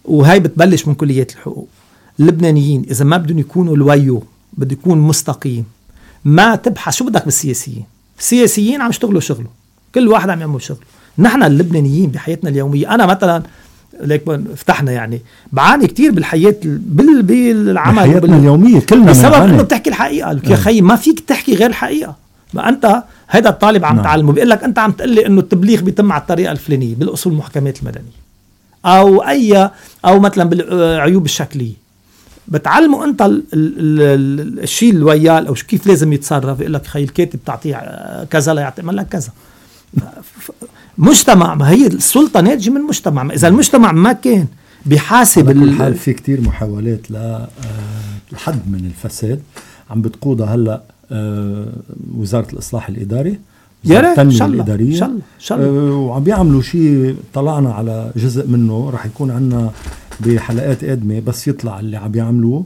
وهي بتبلش من كليات الحقوق. اللبنانيين إذا ما بدهم يكونوا الويو، بده يكون مستقيم. ما تبحث شو بدك بالسياسيين، السياسيين عم يشتغلوا شغله، كل واحد عم يعمل شغله. نحن اللبنانيين بحياتنا اليومية، أنا مثلا ليك فتحنا يعني بعاني كتير بالحياة بالعمل بحياتنا اليومية كلنا بسبب انه بتحكي الحقيقة. يا خي ما فيك تحكي غير الحقيقة. ما انت هيدا الطالب عم تعلمه بيقول لك انت عم تقلي انه التبليغ بيتم على الطريقة الفلانية بالاصول المحكمات المدنية او مثلا بالعيوب الشكلية، بتعلمه انت الشيء الويال او كيف لازم يتصرف. يقول لك خي الكاتب تعطيه كذا لا يعطي لك كذا. مجتمع، ما هي السلطة ناتجة من مجتمع. إذا المجتمع ما كان بيحاسب على كل حال في كتير محاولات لحد من الفساد عم بتقودها هلأ وزارة الإصلاح الإداري، وزارة التنمية الإدارية، وعم بيعملوا شيء طلعنا على جزء منه، رح يكون عنا بحلقات قادمة بس يطلع اللي عم بيعملوه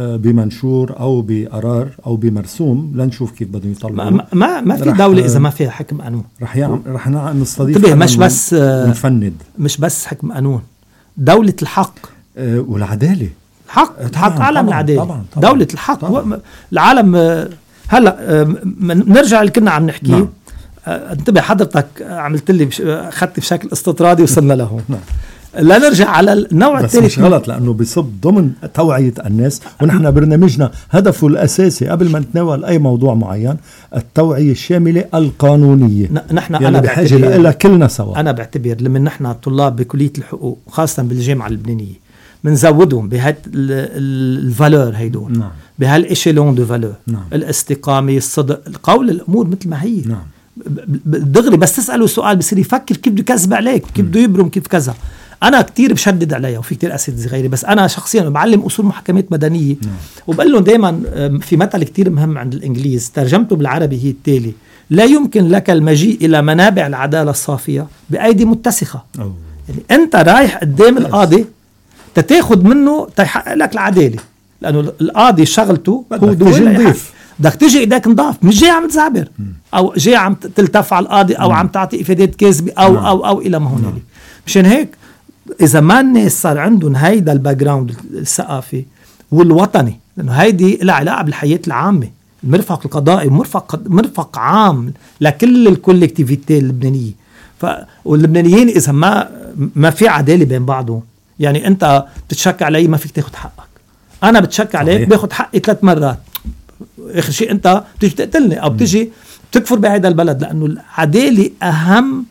بمنشور أو بقرار أو بمرسوم، لنشوف كيف بدهم يطلعوا. ما في دولة إذا ما فيها حكم قانون. رح نستضيف مش بس نفند، مش بس حكم قانون، دولة الحق والعدالة. حق عالم العدالة طبعاً. دولة الحق طبعاً. العالم. هلا نرجع اللي كنا عم نحكي. انتبه حضرتك عملت لي خدت بشكل استطرادي وصلنا لهون. لا نرجع على النوع الثالث. مش غلط لأنه بصب ضمن توعية الناس، ونحن برنامجنا هدفه الأساسي قبل ما نتناول أي موضوع معين التوعية الشاملة القانونية. نحن أنا بحاجة إلى كلنا سوا. أنا بعتبر لما نحن طلاب بكلية الحقوق خاصة بالجامعة اللبنانية منزودهم بهاد الفالور هيدون، بهالإشيلون دو فالور، الاستقامة، الصدق، القول، الأمور مثل ما هي. دغري بس تسأله سؤال بصير يفكر كيف بده يكذب عليك، كيف بده يبرم، كيف كذا. أنا كتير بشدد عليها وفي كتير أساتذة غيري، بس أنا شخصيا بعلم أصول محكمات مدنية وبقول لهم دايما في مثل كتير مهم عند الإنجليز ترجمته بالعربي هي التالي: لا يمكن لك المجيء إلى منابع العدالة الصافية بأيدي متسخة. يعني أنت رايح قدام القاضي تتاخد منه تيحقق لك العدالة، لأنه القاضي شغلته هو نضيف، بدك تجي إيدك نضاف، مش جاي عم تزعبر أو جاي عم تلتف على القاضي أو عم تعطي إفادات كاذبة أو إلى ما هنالك. مشان هيك إذا ما الناس صار عندهم هيدا الباك جراوند الثقافي والوطني، لأنه هيدي لها علاقة بالحياة العامة، المرفق القضائي مرفق عام لكل الكولكتيفيتي اللبنانية. واللبنانيين إذا ما في عدالة بين بعضهم، يعني أنت بتتشكى علي ما فيك تاخد حقك، أنا بتشكى عليك باخد حقي 3 مرات، آخر شيء أنت بتيجي تقتلني أو بتيجي تكفر بهذا البلد، لأنه العدالة أهم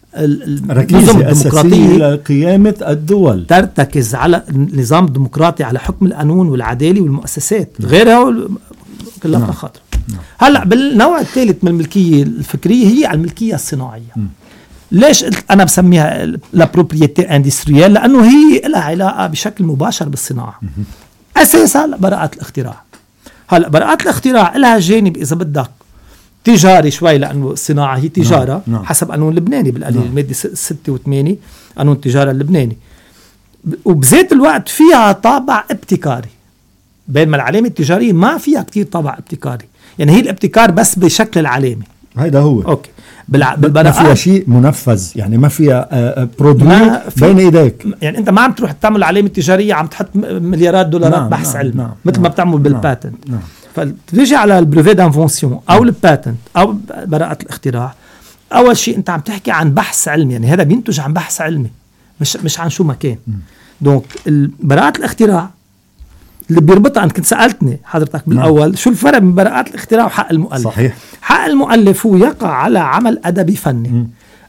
ركيزة أساسية لقيامة الدول، ترتكز على النظام الديمقراطي، على حكم القانون والعدالة والمؤسسات. غيرها كلها خطر. هلأ بالنوع الثالث من الملكية الفكرية هي الملكية الصناعية. ليش أنا بسميها لا بروبريتي اندستريال؟ لأنه هي لها علاقة بشكل مباشر بالصناعة. أساسا براءة الاختراع. هلأ براءة الاختراع لها جانب إذا بدك تجاري شوي، لأنه الصناعة هي تجارة حسب قانون لبناني بالقليل المادة 6 و8 قانون التجارة اللبناني، وبذات الوقت فيها طابع ابتكاري، بينما العلامة التجارية ما فيها كتير طابع ابتكاري. يعني هي الابتكار بس بشكل العلامة، هيدا هو. أوكي. ما فيها شيء منفذ، يعني ما فيها برودوي بين ايديك. يعني انت ما عم تروح تعمل علامة تجارية عم تحط مليارات دولارات بحث علمي مثل ما بتعمل بالباتنت. فتيجي على البريفي دانفونسيون او الباتنت او براءة الاختراع، اول شيء انت عم تحكي عن بحث علمي، يعني هذا بينتج عن بحث علمي مش عن شو ما كان. دونك براءة الاختراع اللي بيربطها، انت كنت سألتني حضرتك بالاول شو الفرق بين براءة الاختراع وحق المؤلف. صحيح. حق المؤلف هو يقع على عمل أدبي فني،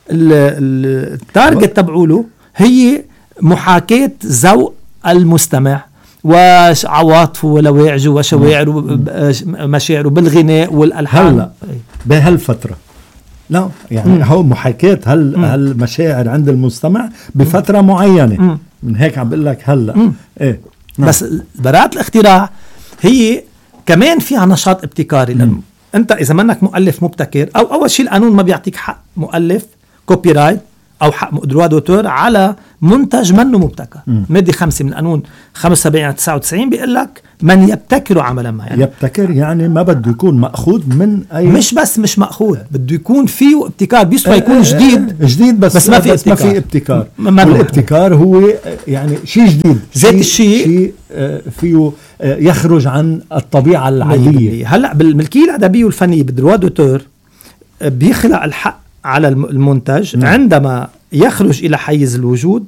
التارجت تبعوله هي محاكاة ذوق المستمع وعواطفه ولواعجه وشواعره ومشاعره بالغناء والألحان. هلا بهالفترة لا يعني هو محاكاة هالمشاعر عند المستمع بفترة معينة. من هيك عم بقول لك هلا ايه. بس براءة الاختراع هي كمان فيها نشاط ابتكاري، لأنه أنت إذا منك مؤلف مبتكر، أو أول شيء القانون ما بيعطيك حق مؤلف كوبي رايت او حق دروا دوتور على منتج منه مبتكر. مادة 5 من قانون 75-99 بيقول لك من يبتكر عملا ما. يعني يبتكر يعني ما بده يكون مأخوذ من اي، مش بس مش مأخوذ، بده يكون فيه ابتكار. بيسوى يكون جديد بس ما في ابتكار. والابتكار هو يعني شيء جديد، ذات الشيء فيه يخرج عن الطبيعة العادية. هلا بالملكية الأدبية والفنية بالدروا دوتور بيخلق الحق على المنتج عندما يخرج إلى حيز الوجود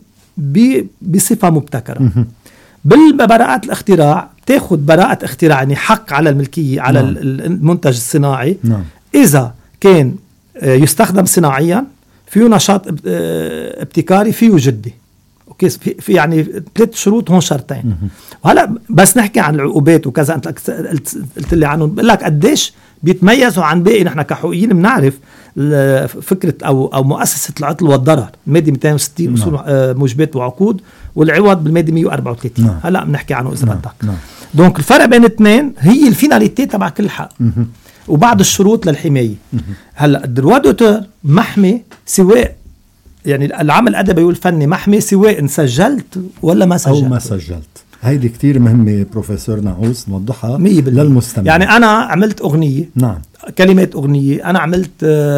بصفة مبتكرة. بالبراءات الاختراع تاخد براءة اختراع يعني حق على الملكية على المنتج الصناعي إذا كان يستخدم صناعيا، فيه نشاط ابتكاري، فيه جدي. اوكي، في يعني 3 شروط هون، شرطين. وهلا بس نحكي عن العقوبات وكذا، انت قلت لي عنهم، بقول لك قديش بيتميزوا عن باقي. نحن كحقوقيين بنعرف فكره او مؤسسه العطل والضرر، الماده 260 اصول موجبات وعقود، والعوض بالماده 134. هلا بنحكي عنه اذا بدك. دونك الفرق بين الاثنين هي الفيناليتي تبع كل حق وبعض الشروط للحمايه. هلا الدروا دوتور محمي سواء يعني العمل الأدبي والفني محمي سواء إن سجلت ولا ما سجلت أو ما سجلت. هيدي كتير مهمة بروفيسور نعوس نوضحها للمستمع. يعني أنا عملت أغنية، كلمات أغنية، أنا عملت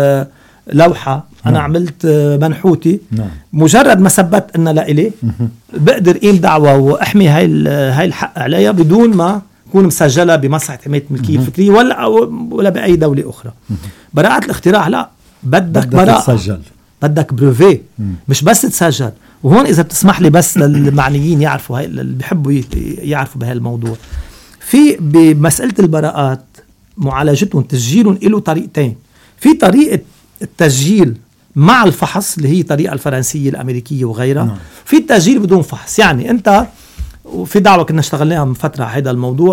لوحة، أنا عملت منحوتي، مجرد ما ثبت إنها لإلي بقدر قيم دعوة وأحمي هاي الحق عليها بدون ما تكون مسجلة بمصلحة حماية الملكية الفكرية ولا بأي دولة أخرى. براءة الاختراع لا، بدك براءة تسجل، بدك بروفي، مش بس تسجل. وهون إذا بتسمح لي بس للمعنيين يعرفوا، هاي اللي بيحبوا يعرفوا بهالموضوع، في بمسألة البراءات معالجتهم تسجيلهم له طريقتين. في طريقة التسجيل مع الفحص اللي هي طريقة الفرنسية الأمريكية وغيرها. في التسجيل بدون فحص، يعني أنت وفي دعوة كنا اشتغلناها من فترة هذا الموضوع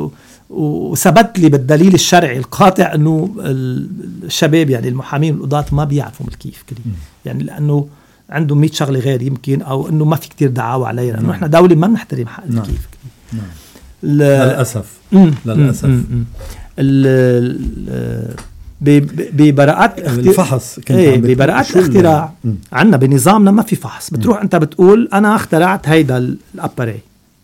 وثبت لي بالدليل الشرعي القاطع انه الشباب يعني المحامين والقضاة ما بيعرفوا ملكية فكرية، يعني لانه عندهم 100 شغله غير يمكن، او انه ما في كتير دعاوى علينا، لانه احنا دولة ما بنحترم حق الملكية الفكرية للاسف. ببراءات الفحص ببراءات الاختراع عندنا بنظامنا ما في فحص. بتروح انت بتقول انا اخترعت هيدا الاباري،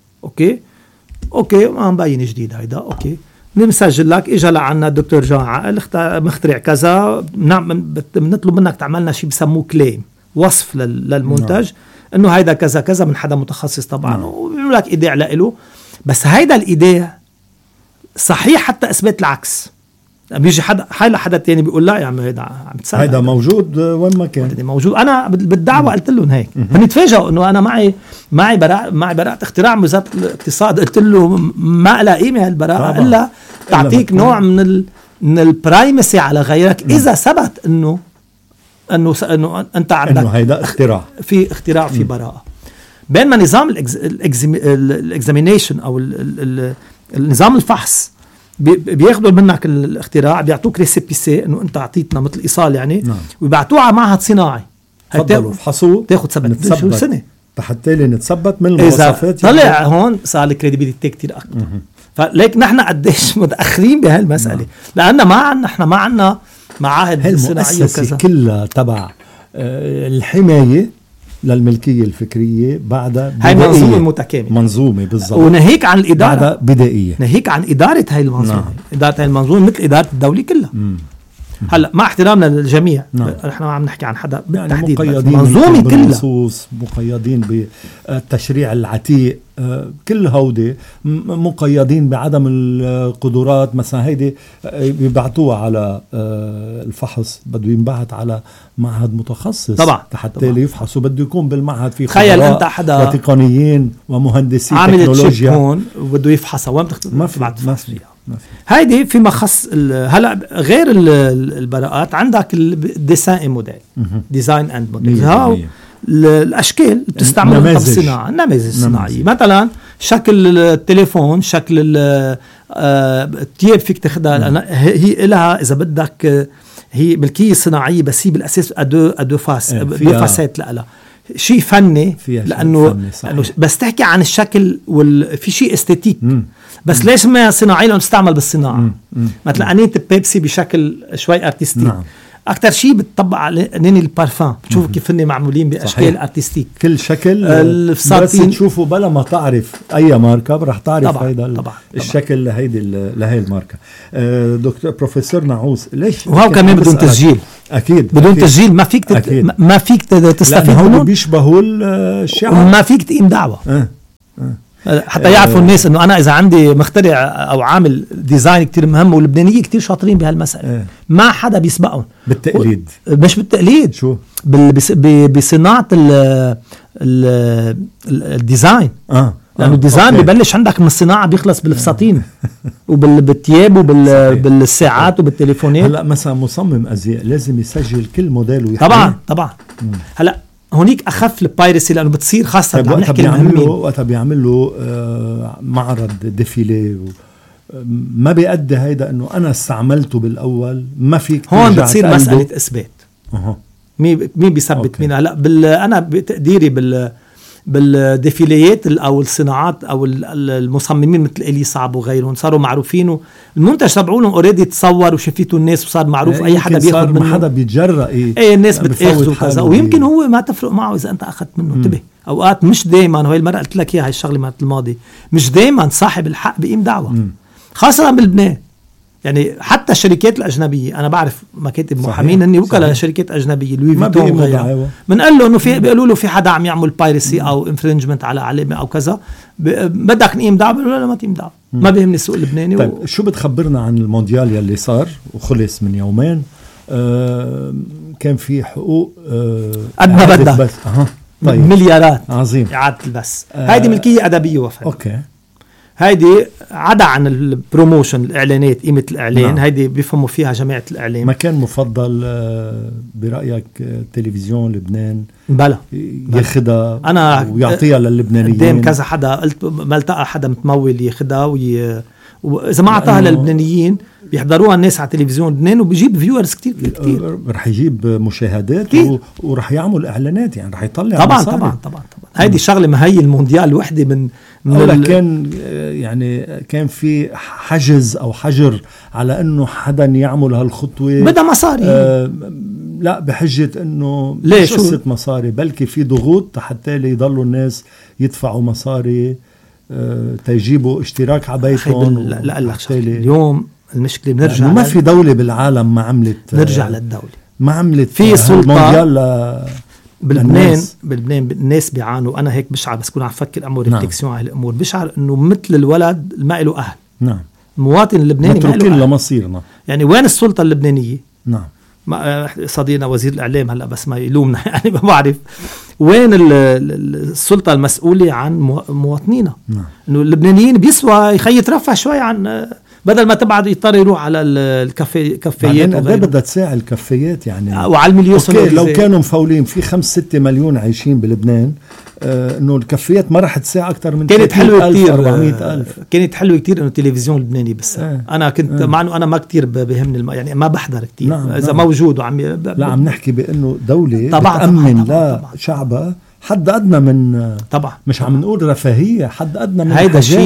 اوكي ما مبين جديد هيدا، اوكي بنسجل لك، اجى لعنا الدكتور جان عقل مخترع كذا، بنطلب منك تعملنا شيء بسموه كليم، وصف للمنتج انه هيدا كذا كذا من حدا متخصص طبعا، وبيقول لك ايداع له. بس هيدا الايداع صحيح حتى اثبات العكس. بيجي حدا تاني بيقول لا يا عم هيدا عم تسرق، هيدا موجود وين ما كان موجود. انا بالدعوه قلت لهم هيك، فنتفاجئوا انه انا معي براءة اختراع من وزارة الاقتصاد. قلت له ما لها قيمه هالبراءه الا تعطيك نوع من البرايمسي على غيرك اذا ثبت انه انت عندك انه هيدا اختراع، في اختراع في براءه. بينما نظام الاكزامينيشن او النظام الفحص بياخدوا منك الاختراع، بيعطوك ريسيبيسي انه انت اعطيتنا مثل ايصال يعني، ويبعتوه على معهد صناعي، تفضلوا فحصوه، تاخد ثبت سنه حتى اللي نتثبت من المواصفات. طلع هون صار الكريديبيليتي كتير اكبر. فليك نحن قديش متاخرين بهالمساله، لان احنا ما عندنا معاهد صناعيه وكذا. كلها تبع الحمايه للملكية الفكرية بعد هاي منظومة متكاملة، منظومة بالضبط، وناهيك عن الإدارة بعد بدائية، ناهيك عن إدارة هاي المنظومة. إدارة هاي المنظومة مثل إدارة الدولة كلها. هلا مع احترامنا للجميع، نحن ما عم نحكي عن حدا بالتحديد، يعني منظومة كلها مقيدين بالتشريع العتيق، كل هودي مقيدين بعدم القدرات. مثلا هيدي بيبعتوها على الفحص، بده ينبعت على معهد متخصص طبعا حتى يفحصوا، بده يكون بالمعهد في تخيل انت حدا وتقنيين ومهندسي تكنولوجيا هون وبده يفحصها، وين ما في هيدي في مخص. هلا غير البراءات عندك الديزاين موديل، ديزاين اند موديل، هاو الاشكال بتستعمل بالصناعه، النماذج الصناعيه. مثلا شكل التليفون، شكل التياب فيك تاخذها، هي لها اذا بدك هي ملكيه صناعيه، بس هي بالاساس ادو فاسات لها شيء فني، لانه بس تحكي عن الشكل في شيء استيتيك، بس ليش ما صناعي لانه تستعمل بالصناعه. مثلا انية بيبسي بشكل شوي ارتستي، اكثر شيء بتطبق على نيني البارفان، بتشوفوا كيف هن معمولين باشكال ارتستيك، كل شكل بس تشوفوا بلا ما تعرف اي ماركه رح تعرف هيدا الشكل لهي الماركه. دكتور بروفيسور نعوس، ليش وهو كمان بدون تسجيل؟ اكيد بدون تسجيل ما فيك تستفيد منهم، بيشبهوا الشعر، ما فيك تقيم دعوه. حتى يعرفوا الناس انه انا اذا عندي مخترع او عامل ديزاين كتير مهم، واللبنانيين كتير شاطرين بهالمسألة، ما حدا بيسبقهم بالتقليد. مش بالتقليد، شو بصناعة الديزاين. لأنه الديزاين ببلش عندك من الصناعة بيخلص بالفساتين وبالتياب وبالساعات وبالتليفونات. هلا مثلا مصمم ازياء لازم يسجل كل موديل ويحكي. طبعا هلا هونيك اخف البايرسي لانه بتصير خاصه عم نحكي المهمين. وقتها بيعملوا معرض ديفيلي ما بيأدي هيدا انه انا استعملته بالاول، ما فيك هون بتصير مساله اثبات. مين بيثبت مين؟ هلا انا بتقديري بالديفيليات او الصناعات او المصممين مثل إلي صعب وغيرهم صاروا معروفين، والمنتج تبعولهم اوريدي تصور وشفيته الناس وصار معروف. اي حدا بياخذ منه، ما حدا بيتجرأ الناس بتاخذه وكذا، ويمكن هو ما تفرق معه اذا انت اخذت منه. انتبه، اوقات مش دايما، وهي المره قلت لك اياها هاي الشغله مرة الماضي، مش دايما صاحب الحق بيقيم دعوه. خاصه بلبنان، يعني حتى الشركات الأجنبية، أنا بعرف مكاتب محامين هني وكلاء لشركات أجنبية لوي فيتون وغيرها، بنقول له إنه بيقولوا له في حدا عم يعمل بايرسي أو انفرنجمنت على علامة أو كذا، بدك نقيم دعوة؟ بيقولوا لا ما تقيم دعوة، ما بيهمني السوق اللبناني. طيب شو بتخبرنا عن المونديال يلي صار وخلص من يومين؟ كان في حقوق قد ما بدك طيب. مليارات عظيم إعادة البث. هيدي ملكية أدبية وفن. أوكي. هيدي عدا عن البروموشن، الإعلانات، قيمة الإعلان، هيدي بيفهموا فيها جماعة الإعلام. مكان مفضل برأيك تلفزيون لبنان بلا ياخدها أنا ويعطيها للبنانيين؟ قدام كذا حدا قلت ما التقى حدا متمول ياخدها وإذا ما أعطاها للبنانيين بيحضروها الناس على تلفزيون لبنان وبيجيب فيورز كتير. رح يجيب مشاهدات ورح يعمل إعلانات، يعني رح يطلع طبعا. هيدي شغلة، ما هي المونديال وحدة من كان يعني كان في حجز أو حجر على أنه حدا يعمل هالخطوة بدأ مصاري. لا بحجة أنه مش قصة مصاري، بلكي في ضغوط حتى يضلوا الناس يدفعوا مصاري تيجيبوا اشتراك على بيتهم. لا اليوم المشكلة بنرجع، ما في دولة بالعالم ما عملت، نرجع للدولة ما عملت في سلطة بلبنان. بلبنان الناس بيعانوا. أنا هيك بشعر بس كون عم فكر أمور ريفلكسيون على الأمور، بشعر إنه مثل الولد ما له أهل. نعم. المواطن اللبناني ما له أهل لمصيرنا. يعني وين السلطة اللبنانية؟ نعم. صديقنا وزير الإعلام هلأ بس ما يلومنا يعني ما بعرف وين السلطة المسؤولة عن مواطنينا. نعم. إنه اللبنانيين بيسوى يخيط رفع شوي عن بدل ما تبعد يضطر يروح على الكافيات. بدها تساعد الكافيات يعني. وعلى المليون لو كانوا مفولين في 5-6 مليون عايشين بلبنان، انه الكافيات ما رح تساعد اكثر من كانت حلوه كتير 400,000. كانت حلوه كتير انه التلفزيون اللبناني بس انا كنت مع انه انا ما كتير بهمني يعني ما بحضر كتير. اذا موجود وعم لا عم نحكي بانه دوله بتأمن لشعبها حد ادنى من طبعا، مش عم نقول رفاهيه، حد ادنى من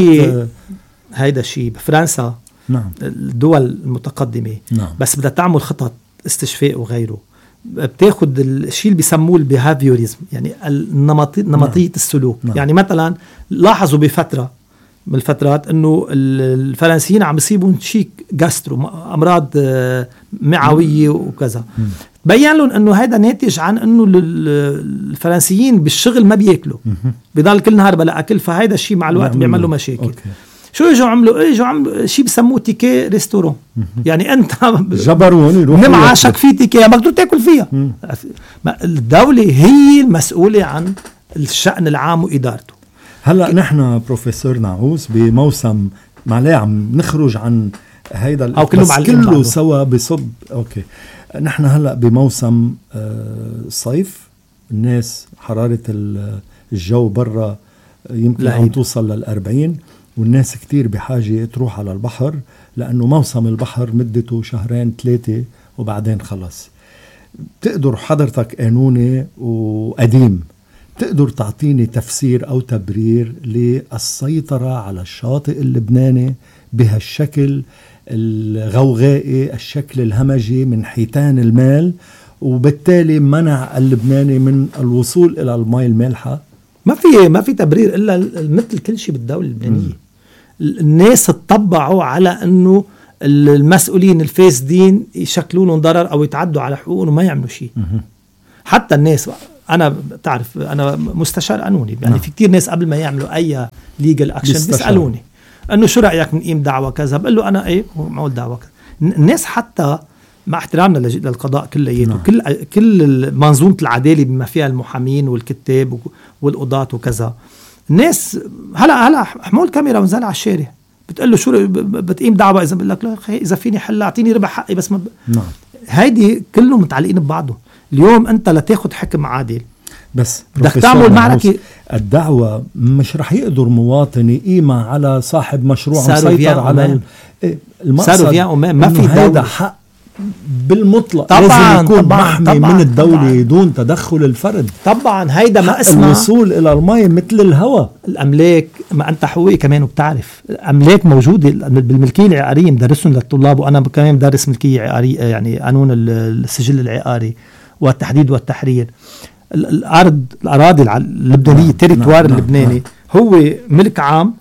هيدا شيء بفرنسا. نعم. الدول المتقدمه. نعم. بس بدها تعمل خطط استشفاء وغيره، بتاخد الشيء اللي بيسموه البيهافيوريزم، يعني نمطية السلوك. نعم. يعني مثلا لاحظوا بفترة من الفترات انه الفرنسيين عم يصيبون شيك جاسترو، امراض معوية وكذا. بيّن لهم انه هذا ناتج عن انه الفرنسيين بالشغل ما بياكلوا، بضل كل نهار بلا اكل، فهذا الشيء مع الوقت بيعمل له مشاكل. أوكي. شو اجوا عملوا شيء بسموه تيكي ريستورون. يعني انت جبروني نم عاشق في تيكي مقدر تاكل فيها. الدولة هي المسؤولة عن الشأن العام وإدارته. هلا نحن بروفيسور نعوس بموسم معليه عم نخرج عن هيدا أو كله سوا بصب. اوكي نحن هلا بموسم الصيف، الناس حرارة الجو برا يمكن عم توصل 40، والناس كتير بحاجة تروح على البحر، لأنه موسم البحر مدته 2-3 وبعدين خلص. تقدر حضرتك قانوني وقديم تقدر تعطيني تفسير أو تبرير للسيطرة على الشاطئ اللبناني بهالشكل الغوغائي، الشكل الهمجي من حيتان المال، وبالتالي منع اللبناني من الوصول إلى الماء المالحة؟ ما في تبرير إلا مثل كل شيء بالدولة اللبنانية. الناس اتطبعوا على أنه المسؤولين الفاسدين يشكلون ضرر أو يتعدوا على حقوقهم وما يعملوا شيء. حتى الناس، أنا تعرف أنا مستشار قانوني، يعني في كتير ناس قبل ما يعملوا أي ليجل أكشن بيسألوني أنه شو رأيك نقيم دعوة كذا، بقول له أنا إيه معول دعوة كذا. الناس حتى مع احترامنا للقضاء كلياته كل منظومة العدالة بما فيها المحامين والكتاب والقضاة وكذا، الناس هلا حمول كاميرا ونزل على الشارع بتقول له شو بتقيم دعوة، إذا بقول لك لا أخي إذا فيني حل أعطيني ربح حقي بس هيدي كلهم متعلقين ببعضه. اليوم أنت لتاخد حكم عادل بس بدك تعمل معركة. الدعوة مش رح يقدر مواطن يقيمها على صاحب مشروع مسيطر على المقصد، ما في هذا حق بالمطلق طبعاً لازم يكون طبعاً محمي من الدولة دون تدخل الفرد. طبعا هيدا ما اسمه الوصول إلى الماء مثل الهواء. الأملاك، ما أنت حقوقي كمان وبتعرف الأملاك موجودة بالملكية العقارية، مدرسهم للطلاب، وأنا كمان مدرس ملكية عقارية، يعني قانون السجل العقاري والتحديد والتحرير. الأراضي اللبنانية التريتوار اللبناني هو ملك عام.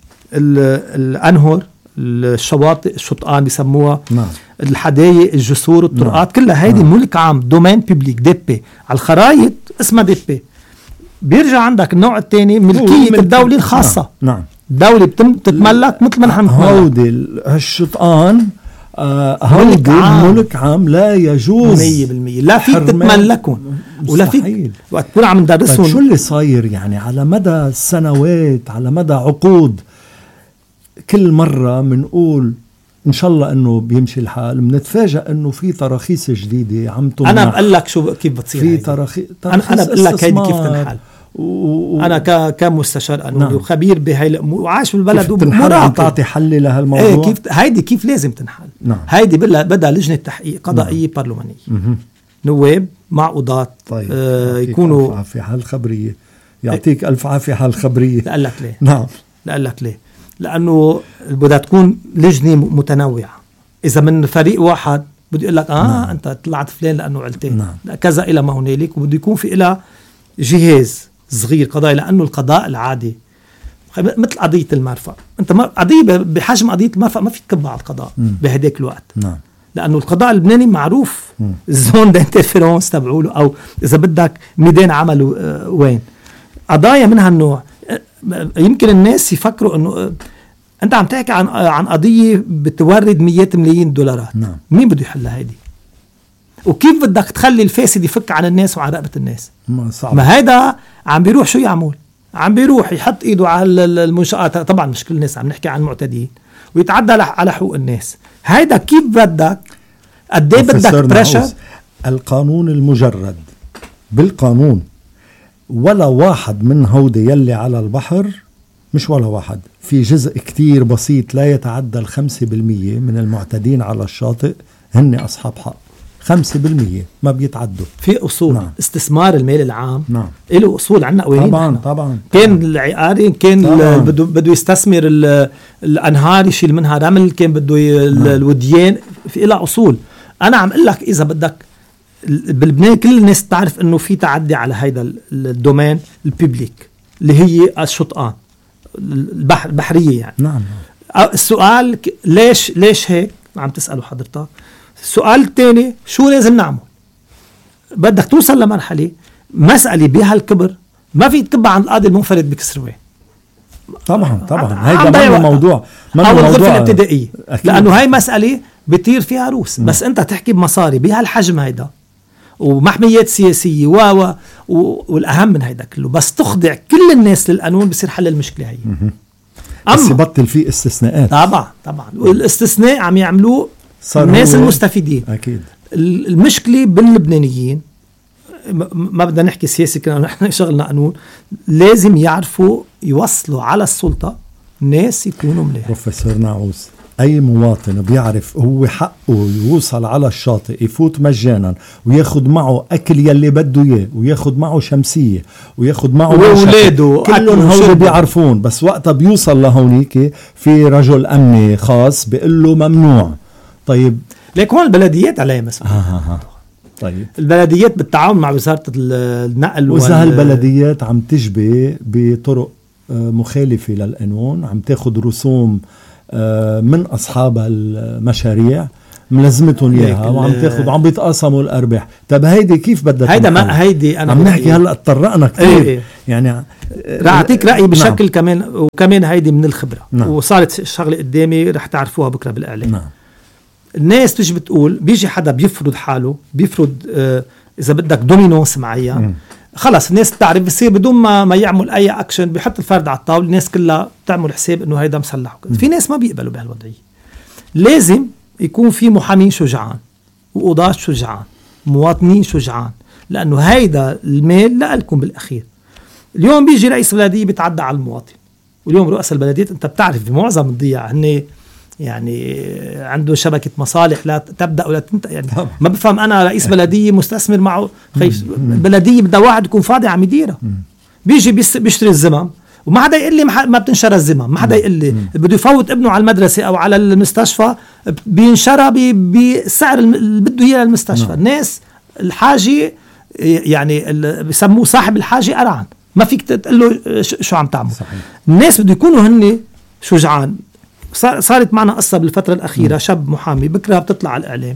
الأنهر، الشواطئ، الشطآن بيسموها، الحدايق، الجسور، الطرقات، كلها هيدي ملك عام، دومين بيبليك، ديبي. على الخرايط اسمها ديبي. بيرجع عندك النوع الثاني ملكية الدولة الخاصة. الدولة بتتملك مثل ما نحن هودي الشطآن، هودي ملك عام لا يجوز 100%، لا فيك تتملكهم ولا فيك وقت تكون عم ندرسهم. شو اللي صاير يعني على مدى سنوات، على مدى عقود، كل مرة منقول إن شاء الله إنه بيمشي الحال، منتفاجأ إنه في تراخيص جديدة عم تمنح. أنا بقول لك شو كيف بتصير في تراخيص. أنا بقول لك هيدي كيف تنحل. أنا كمستشار قانوني وخبير بهاي الأمور وعايش بالبلد ومراقب تعطي حل لهالموضوع. ايه كيف لازم تنحل. هيدي بدها لجنة تحقيق قضائية برلمانية، نواب مع قضاة. طيب. يكونوا ألف عافية على الخبرية، يعطيك ألف عافية على الخبرية. لأقول لك ليه؟ لأقول لك ليه؟ لأنه بدها تكون لجنة متنوعة. إذا من فريق واحد بده يقول لك أنت طلعت فلان لأنه علتين كذا إلى ما هنالك، وبده يكون في إلى جهاز صغير قضائي، لأنه القضاء العادي مثل قضية المرفأ. أنت قضية بحجم قضية المرفأ ما في تكبها على القضاء بهداك الوقت. لأنه القضاء اللبناني معروف الزون دانترفيرونس تبعوله، أو إذا بدك ميدان عمله وين. قضايا من هالنوع يمكن الناس يفكروا أنه أنت عم تحكي عن قضية بتورد مئات ملايين دولارات. مين بده يحلها هيدي؟ وكيف بدك تخلي الفاسد يفك عن الناس وعن رقبة الناس؟ ما هيدا عم بيروح شو يعمل؟ عم بيروح يحط ايده على المنشآت. طبعا مش كل الناس، عم نحكي عن المعتدين، ويتعدى على حقوق الناس. هيدا كيف بدك قد ايه بدك بريشر؟ القانون المجرد بالقانون ولا واحد من هودي يلي على البحر، مش ولا واحد، في جزء كتير بسيط لا يتعدى 5% من المعتدين على الشاطئ هن أصحاب حق. 5% ما بيتعدوا. في أصول استثمار المال العام له أصول عنا قوانين. طبعا كان العقاري، كان بده يستثمر الأنهار يشيل منها رمل، كان بده الوديان، في إلها أصول. أنا عم أقول لك إذا بدك بلبنان كل الناس تعرف إنه في تعدي على هيدا الدومين الببليك اللي هي الشطآن البحرية يعني. السؤال ليش هيك عم تسأله حضرتك؟ السؤال الثاني شو لازم نعمل؟ بدك توصل لمرحلة مسألة بهالكبر ما في تكبها عن القاضي المنفرد بكسروان. طبعا هيدا ما موضوع أو الغرفة الابتدائية، لأنه هاي مسألة بيطير فيها روس. بس أنت تحكي بمصاري بهالحجم هيدا ومحميات سياسية والأهم من هيدا كله، بس تخضع كل الناس للقانون بصير حل المشكلة هي. بس يبطل فيه استثناءات. طبعا والاستثناء عم يعملوه الناس المستفيدين. أكيد. المشكلة باللبنانيين، ما بدنا نحكي سياسي، كنا نحن شغلنا قانون، لازم يعرفوا يوصلوا على السلطة ناس يكونوا مليح. بروفيسور نعوس، أي مواطن بيعرف هو حقه يوصل على الشاطئ يفوت مجانا وياخد معه أكل يلي بده إياه وياخد معه شمسية وياخد معه وولاده، كلهم هو بيعرفون، بس وقتها بيوصل لهونيك في رجل أمني خاص بيقول له ممنوع. طيب ليك هون البلديات عليها مسؤولية. طيب البلديات بالتعاون مع وزارة النقل، وإذا هالبلديات عم تجبي بطرق مخالفة للقانون، عم تاخد رسوم من أصحاب المشاريع ملزمتهم إياها وعم تاخد وعم بيتقاسموا الأرباح. طب هيدي كيف بدها هيدا ما هيدي أنا عم نحكي هلأ اضطرقنا كتير يعني رح أعطيك رأيي بشكل كمان، وكمان هيدي من الخبرة. وصارت الشغلة قدامي رح تعرفوها بكرة بالإعلام. الناس تيجي بتقول بيجي حدا بيفرض حاله، بيفرض إذا بدك دومينونس معين، خلص الناس تعرف بصير بدون ما يعمل أي أكشن، بيحط الفرد على الطاولة، الناس كلها تعمل حساب إنه هيدا مسلح. في ناس ما بيقبلوا بهالوضعية. لازم يكون في محامين شجعان وقضاة شجعان، مواطنين شجعان، لأنه هيدا المال لألكم بالأخير. اليوم بيجي رئيس بلدية بيتعدى على المواطن، واليوم رؤساء البلديات أنت بتعرف بمعظم الضياع هن يعني عنده شبكة مصالح لا تبدأ ولا تنتهي. يعني ما بفهم أنا رئيس بلدية مستثمر معه بلدية بدها واحد يكون فاضي عم يديرها، بيجي بيشتري الزمام وما حدا يقول لي ما بتنشرى الزمام، ما حدا يقول لي بده يفوت ابنه على المدرسة أو على المستشفى بينشرى بسعر اللي بده إياه للمستشفى. الناس الحاجة يعني بيسموه صاحب الحاجة أرعن، ما فيك تقول له شو عم تعمل. الناس بده يكونوا هن شجعان. صارت معنا قصة بالفترة الأخيرة، شاب محامي بكرة بتطلع على الإعلام،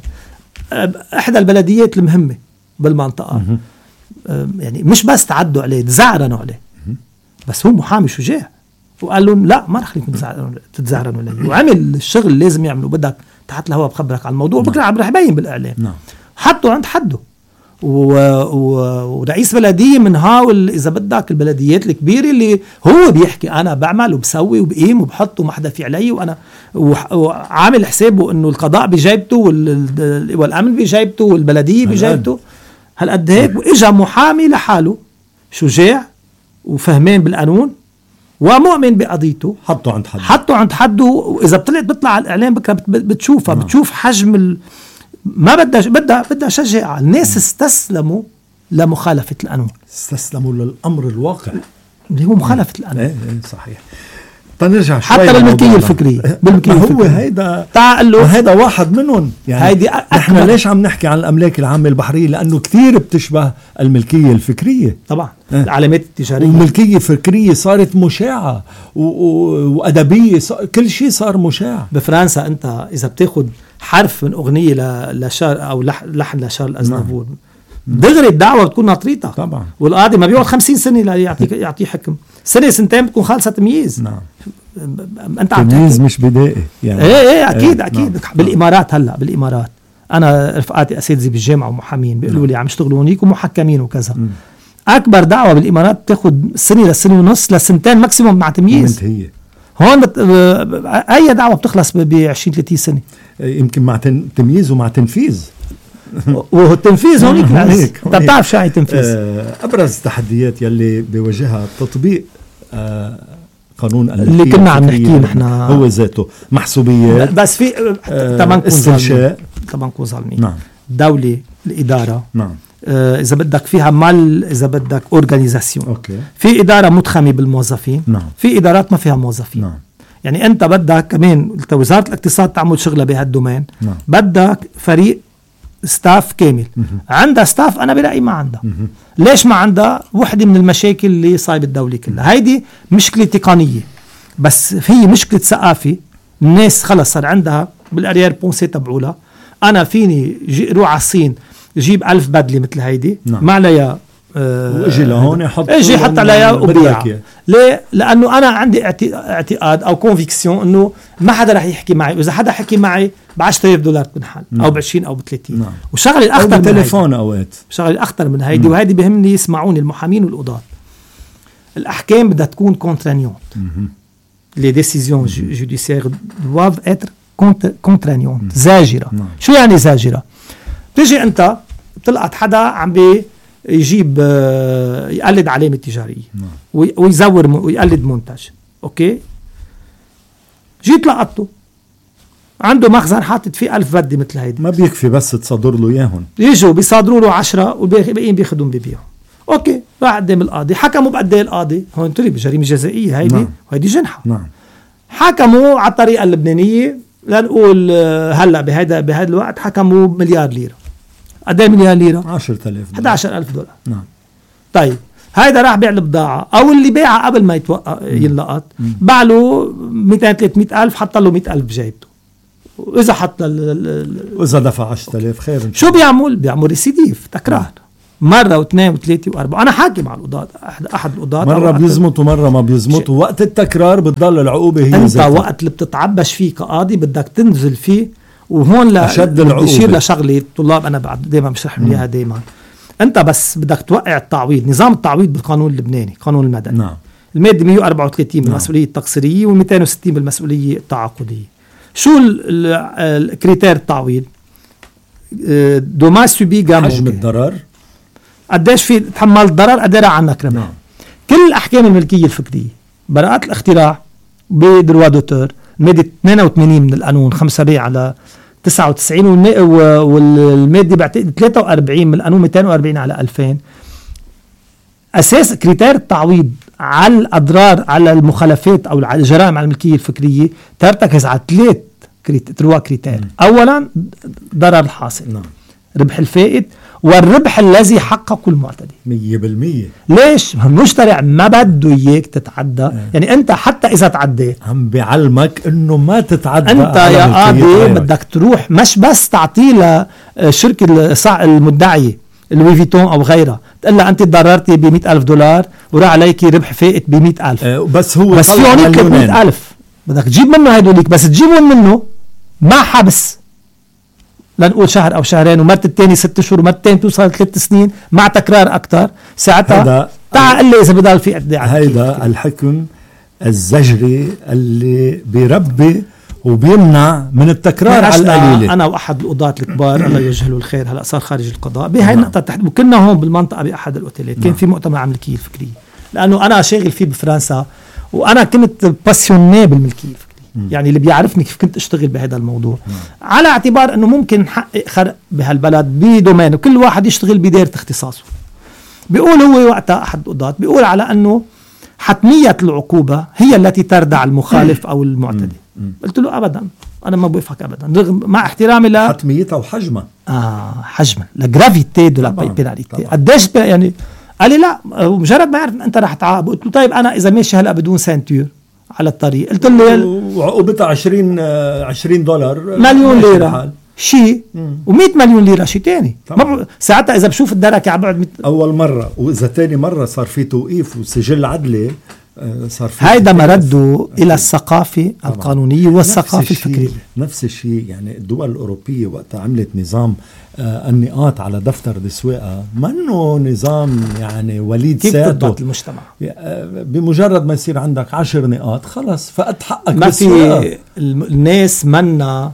إحدى البلديات المهمة بالمنطقة، يعني مش بس تعدوا عليه، تزعرنوا عليه، بس هو محامي شجاع وقال لهم لا ما رح خليكم تتزعرنوا عليه، وعمل الشغل اللي لازم يعمله. بدك تحت الهواء بخبرك عن الموضوع، بكرة رح يبين بالإعلام. حطوا عند حده. ورئيس بلدية من هاول إذا بدك البلديات الكبيرة اللي هو بيحكي أنا بعمل وبسوي وبقيم وبحط وما حدا في علي، وأنا وعامل حسابه إنه القضاء بجايبته والأمن بجايبته والبلدية بجايبته. هالقد هيك وإجا محامي لحاله شجاع وفهمان بالقانون ومؤمن بقضيته، حطوا عند حده. وإذا بتطلع على الإعلام بكرة بتشوفها، بتشوف حجم ما بدها شجاعة. الناس استسلموا لمخالفة القانون، استسلموا للأمر الواقع اللي هو مخالفة القانون. صحيح. تنرجع حتى بالملكية الفكرية. هو هيدا واحد منهم. يعني نحن ليش عم نحكي عن الأملاك العامة البحرية؟ لأنه كثير بتشبه الملكية الفكرية طبعا. العلامات التجارية والملكية الفكرية صارت مشاعة وأدبية، كل شيء صار مشاع. بفرنسا أنت إذا بتاخد حرف من أغنية لشار أو لحن لشارل أزنافور دغري الدعوة بتكون ناطريتها طبعا، والقاضي ما بيقعد 50 سنة يعطيه حكم، سنة سنتين بتكون خالصة تمييز. أنت تمييز مش بدائي يعني. ايه أكيد. بالإمارات هلأ بالإمارات أنا رفقاتي أساتذة بالجامعة ومحامين بيقولوا لي عم يشتغلوا هنيك ومحكمين وكذا. أكبر دعوة بالإمارات بتاخد سنة لسنة ونص لسنتين ماكسيموم مع تمييز. هون أي دعوة بتخلص ب20-30 سنة يمكن مع تمييز ومع تنفيذ. والتنفيذ هونيك انت بتعرف شو يعني تنفيذ. أبرز التحديات يلي بيواجهها تطبيق قانون اللي كنا عم نحكيه نحن هو ذاته محسوبيات، بس في استنشاء طبعا نكون ظالمين. الدولة الإدارة إذا بدك فيها مال، إذا بدك أورغانيزاسيون. في إدارة متخمة بالموظفين، في إدارات ما فيها موظفين. يعني أنت بدك كمان وزارة الاقتصاد تعمل شغلة بهالدومين، بدك فريق ستاف كامل. عندها ستاف أنا برأيي ما عندها. ليش ما عندها؟ وحدة من المشاكل اللي صايب الدولة كلها. هيدي مشكلة تقنية، بس هي مشكلة ثقافة. الناس خلص صار عندها بالأريار بونسي تبعولها أنا فيني روح على الصين جيب 1000 بدلة مثل هيدي ما عليها واجي لهون اجي حط عليها وبيع. ليه؟ لأنه أنا عندي اعتقاد أو كونفيكسيون إنه ما حدا رح يحكي معي، وإذا حدا حكي معي $10,000 بنحل أو ب20 أو ب30. وشغل الأخطر من تليفون أوقات شغل الأخطر من هيدي، وهيدي بهمني يسمعوني المحامين والقضاة. الأحكام بدها تكون كونترانيونت. les décisions judiciaires doivent être contraignantes. زاجرة. شو يعني زاجرة؟ تيجي أنت بتلقط حدا عم يجيب يقلد علامة تجارية ويزور ويقلد منتج. أوكي، جيت لقطته عنده مخزن حاطط فيه 1000 بدي مثل هيدا، ما بيكفي بس تصدر له اياهم، يجوا بيصادروا له 10 والباقيين بياخذون ببيعهم. اوكي، راح قدام القاضي، حكموا بقد ايه القاضي؟ هون تري بجريمه جزائيه هيدي. نعم. وهيدي جنحه. نعم. حكموا على الطريقه اللبنانيه، لنقول هلا بهذا الوقت حكموا مليار ليره. قد ايه مليار ليره؟ 10,000 دولار، 11,000 دولار. نعم. طيب هيدا راح بيع البضاعه او اللي باعها قبل ما ينلقط، باع له 200-300,000، حط له 100,000 بجيبته. واذا حط واذا دفع 10,000 خير. شو بيعمل ريسيديف، تكرار مرة واثنين وثلاثة وأربعة. أنا حاكم على القضاة، أحد القضاة، مرة بيزمط ومرة ما بيزمط، ووقت التكرار بتضل العقوبة هي أنت زيتها. وقت اللي بتتعبش فيه كقاضي بدك تنزل فيه، وهون أشد العقوبة. بشير لشغلة الطلاب أنا بعد دايما بشرح لهم إياها دايما. أنت بس بدك توقع التعويض، نظام التعويض بالقانون اللبناني، قانون المدني. نعم. المادة 134 بالمسؤولية التقصيرية و260 بالمسؤولية التعاقدية. شو الكريتير التعويض؟ دوماج سوبي جامو، حجم الضرر، قديش في تحمل الضرر، قد ايه عنك ربح. كل الاحكام الملكيه الفكريه، براءه الاختراع بدروا دوتور، الماده 88 من القانون 5 على 99، والماده بعتقد 43 من القانون 240 على 2000. اساس كريتير التعويض على الاضرار، على المخالفات او على الجرائم على الملكيه الفكريه، ترتكز على 3 كريتير. اولا ضرر الحاصل، ربح الفائت، والربح الذي حققه المعتدي 100%. ليش؟ المشترع ما بده اياك تتعدى. يعني انت حتى اذا تعديت عم بيعلمك انه ما تتعدى. انت يا قاضي بدك تروح مش بس تعطيه لشركة المدعية لوي فيتون او غيرها، تقول لها انت ضررتي ب100,000 دولار وراح عليك ربح فائت ب100,000. بس هو بس في هونيك 300,000 بدك تجيب منه هيدوليك، بس تجيبون منه ما حبس لنقول شهر أو شهرين، ومرت التاني 6 شهور، ومرت التاني توصل 3 سنين مع تكرار أكتر. ساعتها تعال لي إذا بضل في ادعاء. هيدا الحكم الزجري اللي بيربي وبيمنع من التكرار على القليلة. أنا وأحد القضاة الكبار الله يجهله الخير، هلأ صار خارج القضاء بهاي النقطة تحت، وكنا هون بالمنطقة بأحد الأوتيلات. كان في مؤتمر عن الملكية الفكرية، لأنه أنا شاغل فيه بفرنسا، وأنا كنت باسيوني بالملكية الفكرية. يعني اللي بيعرفني كيف كنت اشتغل بهذا الموضوع، على اعتبار انه ممكن نحقق خرق بهالبلد بدومين، وكل واحد يشتغل بدايرة اختصاصه. بيقول هو وقتها احد القضاة، بيقول على انه حتمية العقوبة هي التي تردع المخالف او المعتدي. قلت له ابدا، انا ما بوافقك ابدا، رغم مع احترامي ل حتميتها وحجمها. حجمها، لجرافيتي دو لا بيناليتي، قديش يعني. قال لي لا، مجرد ما يعرف انت رح تعاقب. قلت له طيب انا اذا ماشي هلا بدون سنتور على الطريق، قلت له وعقوبتها 20 دولار، مليون ليرة شيء، و100 مليون ليرة شيء تاني. ساعتها إذا بشوف الدركة على بعد أول مرة، وإذا تاني مرة صار في توقيف وسجل عدلي، صار في هيدا مرده إلى الثقافة القانونية والثقافة الفكرية. نفس الشيء. يعني الدول الأوروبية وقت عملت نظام النقاط على دفتر السواقة، منه نظام يعني وليد ساعته. كيف المجتمع بمجرد ما يصير عندك 10 نقاط خلص فقد حقك ما في. الناس منا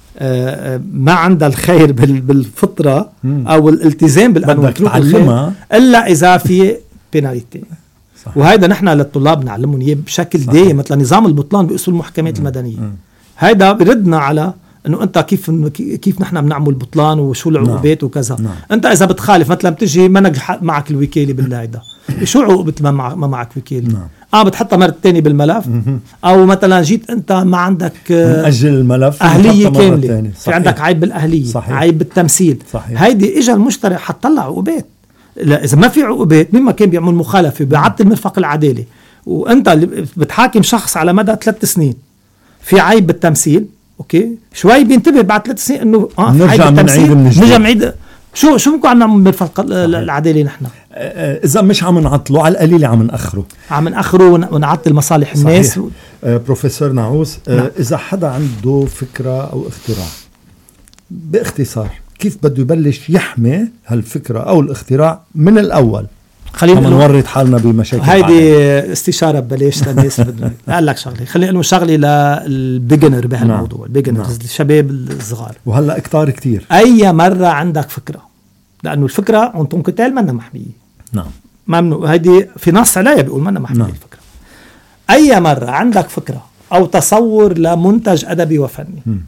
ما عندها الخير بالفطرة أو الالتزام بالقانون، بدك تعلمها إلا إذا في بيناليتي. وهيدا نحن للطلاب نعلمهم إياه بشكل دائم، مثل نظام البطلان بأصول المحكمات المدنية. هيدا بردنا على انه انت كيف نحن بنعمل بطلان وشو العقوبات وكذا. انت اذا بتخالف مثلا بتجي ما نجح معك الوكاله بالهيدا، شو عقوبه ما معك وكاله؟ بتحطها مرة تاني بالملف، او مثلا جيت انت ما عندك اجل الملف اهليه كامله، في عندك عيب بالاهليه، عيب بالتمثيل. هيدي اجى المشترع حطلع عقوبات. لا اذا ما في عقوبات، مين ما كان بيعمل مخالفه بيعطل مرفق العداله، وانت اللي بتحاكم شخص على مدى 3 سنين في عيب بالتمثيل، اوكي شوي بينتبه بعد 3 سنين انه نرجع نعيد شو ممكن عم نعمل بالفرق العدالي نحن. اذا مش عم نعطله على القليل عم نأخره ونعطل مصالح الناس. بروفيسور نعوس، اذا حدا عنده فكرة او اختراع باختصار كيف بده يبلش يحمي هالفكرة او الاختراع من الاول؟ خلينا نورط حالنا بمشاكل. هيدي استشارة ببلاش للناس. قال لك شغلة، خلينا نقول شغلة للبيجنر بهالموضوع. البيجنرز الشباب الصغار، وهلا كتار كتير. اي مرة عندك فكرة، لانه الفكرة انتم كتال منا محمية. ممنوع، هيدي في نص عليها بيقول منا محمية. الفكرة اي مرة عندك فكرة او تصور لمنتج ادبي وفني،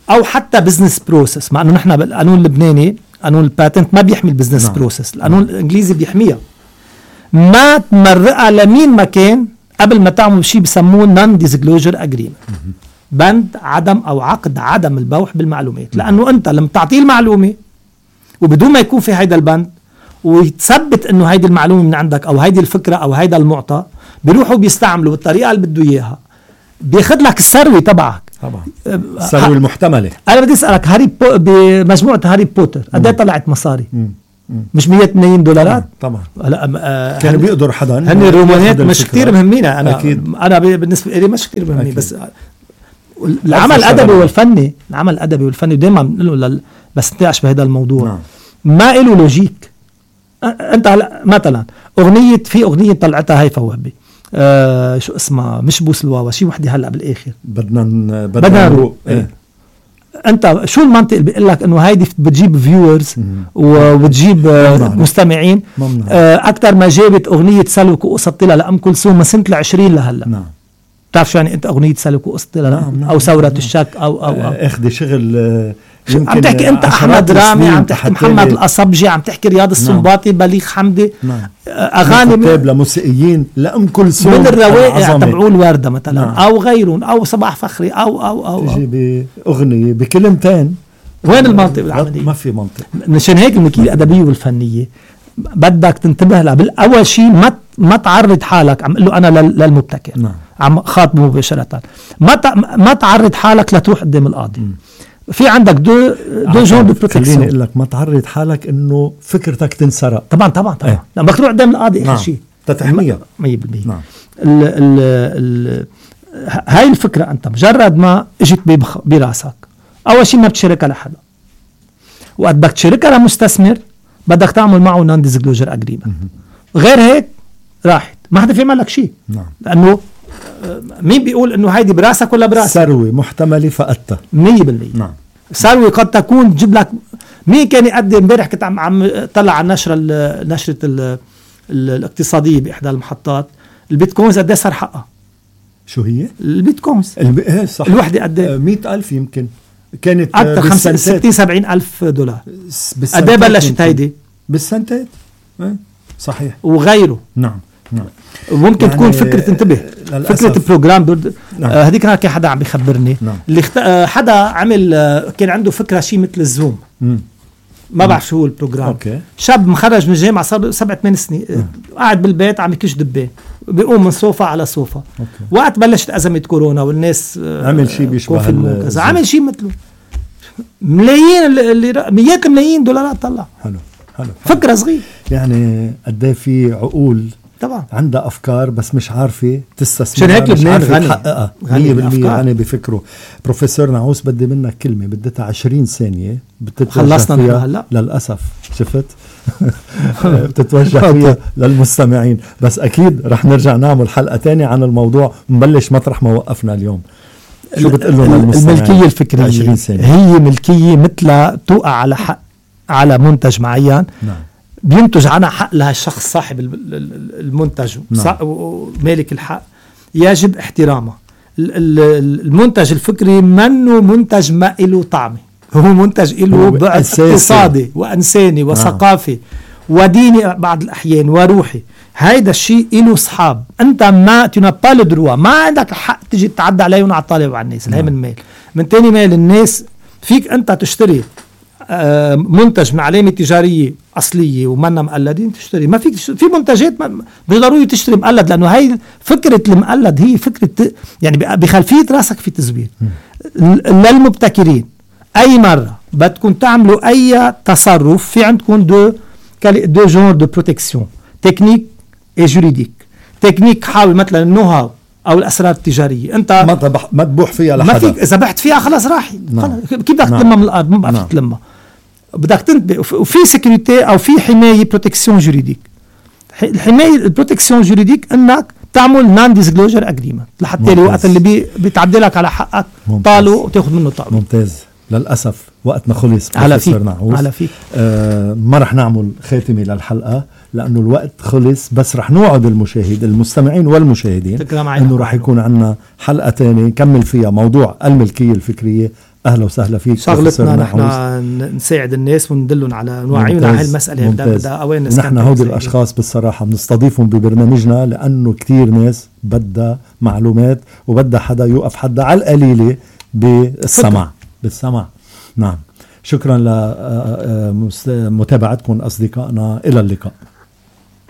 او حتى بزنس بروسس، مع انه نحن بالقانون اللبناني قانون الباتنت ما بيحمي البزنس بروسس، القانون الانجليزي بيحميها. ما تمرقها لمين ما كان قبل ما تعمل شيء بسموه نون ديسكلوجر اجريمنت، بند عدم او عقد عدم البوح بالمعلومات. لانه انت لما تعطيه المعلومه وبدون ما يكون في هيدا البند ويتثبت انه هيدي المعلومه من عندك او هيدي الفكره او هيدا المعطى، بيروحوا بيستعملوا بالطريقه اللي بده اياها، بياخد لك الثروه تبعك. طبعا الثروه المحتمله. انا بدي اسالك بمجموعه هاري بوتر قد ايه طلعت مصاري؟ مش 100 مليون دولارات طبعا. هلا كان بيقدر حدا هن الرومانيات مش كتير مهمين. انا بالنسبه لي مش كتير مهمين، بس العمل الادبي والفني، العمل الادبي والفني دائما بنقول له بس نتناقش بهذا الموضوع. ما له لوجيك. انت هلا مثلا في اغنيه طلعتها هيفا وهبي، شو اسمها، مش بوس الواوا، شي وحده هلا بالاخر بدنا نروق. انت شو المنطق اللي بيقول لك انه هيدي بتجيب فيورز وبتجيب مستمعين اكثر ما جابت اغنيه سلوك وقصة لها لأم كلثوم من سنه ال20 لهلا؟ نعم. بتعرف شو يعني انت اغنيه سلوك وقصة لها او ثوره الشك او اخذ شغل. عم تحكي انت احمد رامي، عم تحكي محمد القصبجي، عم تحكي رياض السنباطي، بليغ حمدي. اغاني كتاب لموسيقيين لأم كلثوم من الروائع تبعوا الوردة مثلا. او غيرهم او صباح فخري او تجي باغنيه بكلمتين. وين المنطق بالعمليه؟ ما في منطق. مشان هيك الملكيه الادبيه والفنيه بدك تنتبه لها. اول شيء ما تعرض حالك، عم اقول له انا للمبتكر، عم خاطبه مباشره، ما تعرض حالك لتروح قدام القاضي. في عندك دو جون دو بروتكسيون. خليني اقول لك ما تعرض حالك انه فكرتك تنسرق. طبعا لما تروح قدام القاضي اخر شيء تتحميها 100%. هاي الفكره انت مجرد ما اجت براسك، اول شيء ما بتشاركها لحدا، وقت بدك تشاركها لمستثمر بدك تعمل معه نون ديسكلوجر اجريمنت. غير هيك راحت، ما حدا في يعمل لك شيء. لانه مين بيقول انه هيدي براسك ولا براسك؟ ثروه محتمله فقدتها 100%. ثروه قد تكون تجيب لك. مين كان يقدم امبارح كنت عم طلع على نشره الاقتصاديه باحدى المحطات، البيتكوينز قد ايه صار حقها؟ شو هي البيتكوينز؟ صح. الوحده قد ايه؟ 100,000 يمكن كانت اكثر 60-70 ألف دولار. قد ايه بلشت هيدي؟ بالسنتات. صحيح. وغيره. نعم. ممكن يعني تكون فكرة، انتبه، فكرة بروجرام. هديك نهار كان حدا عم بيخبرني. اللي حدا عمل كان عنده فكرة شيء مثل الزوم. ما بعرف شو هو البروجرام. شاب مخرج من الجامعة صار 7-8 سنين، قاعد بالبيت عم يكش دبان، بيقوم من صوفة على صوفة. وقت بلشت أزمة كورونا والناس عمل شيء بيشبه كذا، عمل شيء مثله. ملايين مئات الملايين دولارات طلع. حلو. فكرة صغير. يعني قد في عقول طبعا عندها أفكار بس مش عارفة تستثمر، عشان هيك لبنان غني تحققها 100%. غني بفكره. بروفيسور نعوس بدي منك كلمة بدتها 20 ثانية خلصنا فيها هلا للأسف. شفت بتتوجه فيها للمستمعين، بس أكيد رح نرجع نعمل حلقة تانية عن الموضوع، نبلش مطرح ما وقفنا اليوم. شو بتقول لهم للمستمعين؟ الملكية الفكرية هي ملكية مثل توقع على حق على منتج معين. بينتج عنها حق لها الشخص صاحب المنتج ومالك الحق، يجب احترامه. المنتج الفكري منه منتج ما له طعمه، هو منتج له بعد اقتصادي وإنساني وثقافي وديني بعض الأحيان وروحي. هيدا الشيء له أصحاب. أنت ما تنبال دروا، ما عندك الحق تجي تتعدى عليهم على الطالب وعلى الناس. هي من مال. من تاني مال الناس فيك أنت تشتري منتج من علامة تجارية أصلية ومنا مقلدين تشتري. ما فيك في منتجات مش ضروري تشتري مقلد، لأنه هاي فكرة المقلد هي فكرة يعني بخلفية راسك في تزوير. للمبتكرين أي مرة بدكم تعملوا أي تصرف في عندكم دو جونر دو بروتكسيون، تكنيك اي جوريديك. تكنيك حاول مثلا النوها او الاسرار التجاريه، انت ما تبوح فيها لحدا، ما فيك اذا بحت فيها خلاص راحت. كيف بدك تلمها من الارض؟ ما بعرف تلمها. بدك تنتبه. وفي سيكوريتي او في حمايه بروتكسيون جوريديك. الحمايه البروتكسيون جوريديك انك تعمل نون ديسكلوجر اجريمنت لحتى الوقت اللي بيتعدى لك على حقك طالو وتاخذ منه طالو. ممتاز. للأسف وقتنا خلص. على فيك ما رح نعمل خاتمة للحلقة لأنه الوقت خلص، بس رح نوعد المستمعين والمشاهدين إنه رح يكون عنا حلقة تانية نكمل فيها موضوع الملكية الفكرية أهلا وسهلا فيك. شغلتنا نحن نساعد الناس وندلهم على نوعيهم على هالمسألة. بدها أويرنس. نحن هودي الأشخاص بالصراحة بنستضيفهم ببرنامجنا لأنه كتير ناس بدها معلومات وبدها حدا يوقف حدا على القليلة بالسمع. نعم، شكرا لمتابعتكم أصدقائنا، إلى اللقاء.